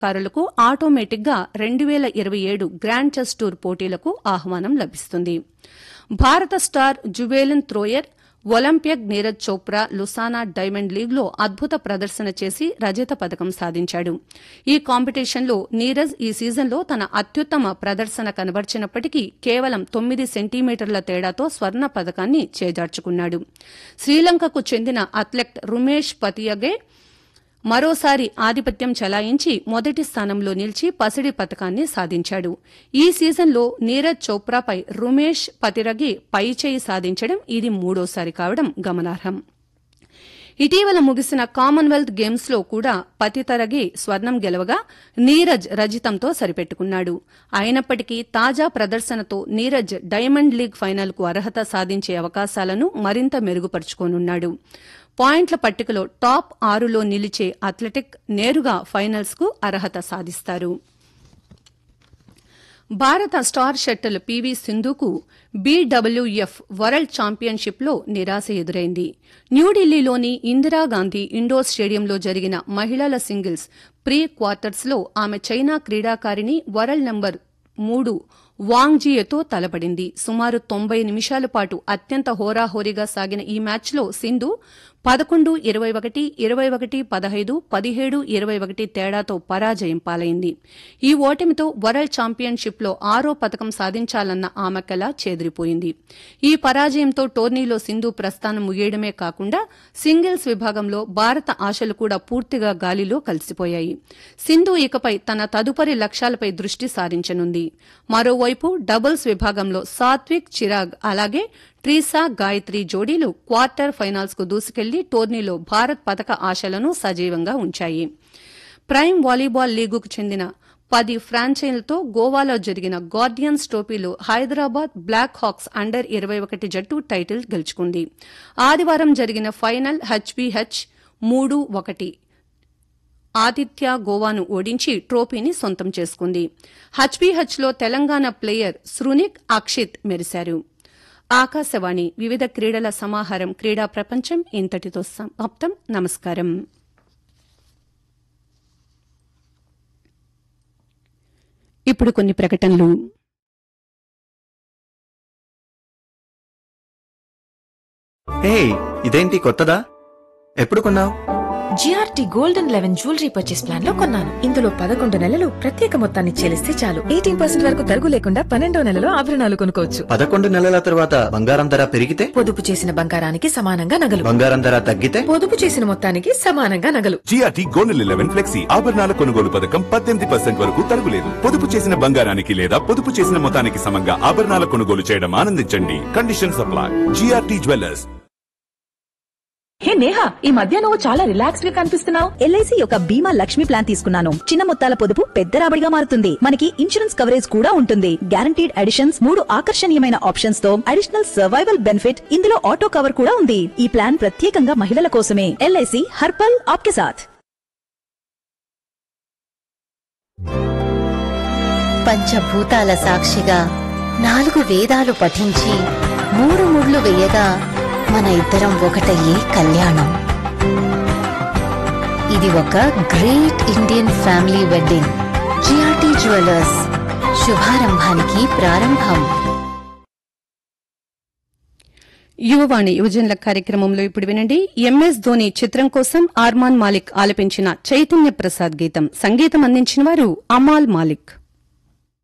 కారులకు ఆటోమేటిక్గా 2027 grand chess tour పోటీలకు ఆహ్వానం లభిస్తుంది. భారత star జువేలన్ thrower ఒలింపియక్ Neeraj Chopra లుసానా diamond లీగ్లో అద్భుత ప్రదర్శన చేసి రజత పథకం సాధించాడు. ఈ కాంపిటీషన్లో నీరజ్ ఈ సీజన్లో తన అత్యుత్తమ ప్రదర్శన కనబర్చినప్పటికీ కేవలం 9 సెంటీమీటర్ల తేడాతో స్వర్ణ పథకాన్ని చేజార్చుకున్నాడు. శ్రీలంకకు చెందిన అథ్లెట్ రుమేష్ పతియగే మరోసారి ఆధిపత్యం చెలాయించి మొదటి స్థానంలో నిలిచి పసిడి పథకాన్ని సాధించాడు. ఈ సీజన్లో నీరజ్ చోప్రాపై రుమేష్ పతిరగి పైచేయి సాధించడం ఇది మూడోసారి కావడం గమనార్హం. ఇటీవల ముగిసిన కామన్వెల్త్ గేమ్స్ లో కూడా పతితరగి స్వర్ణం గెలవగా నీరజ్ రజతంతో సరిపెట్టుకున్నాడు. అయినప్పటికీ తాజా ప్రదర్శనతో నీరజ్ డైమండ్ లీగ్ ఫైనల్ కు అర్హత సాధించే అవకాశాలను మరింత మెరుగుపరుచుకోనున్నాడు. పాయింట్ల పట్టికలో టాప్ 6లో నిలిచే అథ్లెటిక్ నేరుగా ఫైనల్స్ కు అర్హత సాధిస్తారు. భారత star shuttler PV సింధుకు BWF world ఛాంపియన్షిప్లో నిరాశ ఎదురైంది. న్యూఢిల్లీలోని ఇందిరాగాంధీ ఇండోర్ స్టేడియంలో జరిగిన మహిళల సింగిల్స్ ప్రీ క్వార్టర్స్లో ఆమె చైనా క్రీడాకారిణి వరల్డ్ నంబర్ 3 వాంగ్జియతో తలపడింది. సుమారు 90 నిమిషాల పాటు అత్యంత హోరాహోరీగా సాగిన ఈ మ్యాచ్లో సింధు 11-21, 21-15, 17-21 తేడాతో పరాజయం పాలైంది. ఈ ఓటమితో వరల్డ్ ఛాంపియన్షిప్లో 6వ పతకం సాధించాలన్న ఆమె కల చెదిరిపోయింది. ఈ పరాజయంతో టోర్నీలో సింధు ప్రస్థానం ముగియడమే కాకుండా సింగిల్స్ విభాగంలో భారత ఆశలు కూడా పూర్తిగా గాలిలో కలిసిపోయాయి. సింధు ఇకపై తన తదుపరి లక్ష్యాలపై దృష్టి సారించనుంది. మరోవైపు డబుల్స్ విభాగంలో సాత్విక్ చిరాగ్ అలాగే ట్రీసా గాయత్రి జోడీలు క్వార్టర్ ఫైనల్స్ కు దూసుకెళ్లి టోర్నీలో భారత్ పతక ఆశలను సజీవంగా ఉంచాయి. ప్రైమ్ వాలీబాల్ లీగుకు చెందిన 10 ఫ్రాంచైజీలతో గోవాలో జరిగిన గార్డియన్స్ ట్రోఫీలో హైదరాబాద్ బ్లాక్ హాక్స్ అండర్ 21 జట్టు టైటిల్ గెలుచుకుంది. ఆదివారం జరిగిన ఫైనల్ హెచ్బీహెచ్ 3-1 ఆతిథ్య గోవాను ఓడించి ట్రోఫీని సొంతం చేసుకుంది. హెచ్బీహెచ్లో తెలంగాణ ప్లేయర్ సృనిక్ అక్షిత్ మెరిశారు. ఆకాశవాణి వివిధ క్రీడల సమాహారం క్రీడా ప్రపంచం ఇంతటితో సమాప్తం. నమస్కారం. ఇప్పుడు కొన్ని ప్రకటనలు. ఇదేంటి కొత్తదా? ఎప్పుడు కొన్నావు? GRT golden 11 jewellery purchase plan లో కొన్నాను. ఇందులో 11 నెలలు ప్రత్యేక మొత్తాన్ని చెల్లిస్తే చాలు 18% వరకు తరుగు లేకుండా 12వ నెలలో ఆభరణాలు కొనుక్కోవచ్చు. 11 నెలల తర్వాత బంగారం ధర పెరిగితే పొదుపు చేసిన బంగారానికి సమానంగా నగలు. బంగారం ధర తగ్గితే పొదుపు చేసిన మొత్తానికి సమానంగా నగలు. జిఆర్టీ గోల్డెన్ 11 ఫ్లెక్సీ ఆభరణాల కొనుగోలు పథకం 18% వరకు తరుగులేదు. పొదుపు చేసిన బంగారానికి లేదా పొదుపు చేసిన మొత్తానికి సమంగా ఆభరణాల కొనుగోలు చేయడం ఆనందించండి. Condition supply. GRT jewellers. హే నేహా, ఈ మధ్య నువ్వు చాలా రిలాక్స్డ్ గా కనిపిస్తున్నావు. ఎల్ఐసి యొక్క బీమా లక్ష్మి ప్లాన్ తీసుకున్నాను. చిన్న మొత్తాల పొదుపు పెద్ద రాబడిగా మారుతుంది. మనకి ఇన్సూరెన్స్ కవరేజ్ కూడా ఉంటుంది. గ్యారంటీడ్ అడిషన్స్, 3 ఆకర్షణీయమైన ఆప్షన్స్ తో అడిషనల్ సర్వైవల్ బెనిఫిట్. ఇందులో ఆటో కవర్ కూడా ఉంది. ఈ ప్లాన్ ప్రత్యేకంగా మహిళల కోసమే. ఎల్ఐసి హర్పల్ ఆప్కే సాథ్. పంచభూతాల సాక్షిగా 4 వేదాలు పఠించి 3 ముళ్ళు వేయగా మన ఇద్దరం ఒకటయ్యే కళ్యాణం. ఇది ఒక great Indian family wedding. GRT jewellers, శుభారంభానికి ప్రారంభం. యువవాణి యువజనుల కార్యక్రమంలో ఇప్పుడు వినండి. ఎంఎస్ ధోని చిత్రం కోసం అర్మాన్ మాలిక్ ఆలపించిన చైతన్య ప్రసాద్ గీతం. సంగీతం అందించిన వారు అమాల్ మాలిక్.